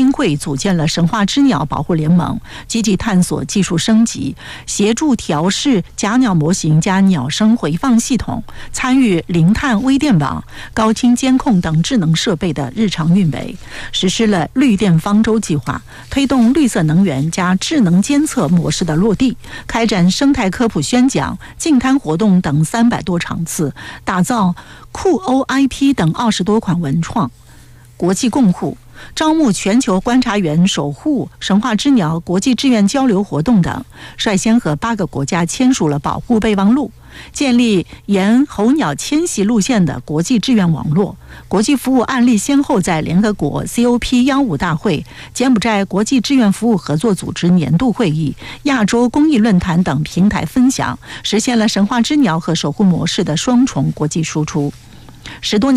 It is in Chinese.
青会组建了神话之鸟保护联盟，积极探索技术升级，协助调试假鸟模型加鸟声回放系统，参与零碳微电网、高清监控等智能设备的日常运维，实施了绿电方舟计划，推动绿色能源加智能监测模式的落地，开展生态科普宣讲、净滩活动等300多场次，打造酷欧 IP 等20多款文创，国际共护，招募全球观察员守护神话之鸟国际志愿交流活动等，率先和8个国家签署了保护备忘录，建立沿候鸟迁徙路线的国际志愿网络。国际服务案例先后在联合国 COP15 大会、柬埔寨国际志愿服务合作组织年度会议、亚洲公益论坛等平台分享，实现了神话之鸟和守护模式的双重国际输出。10多年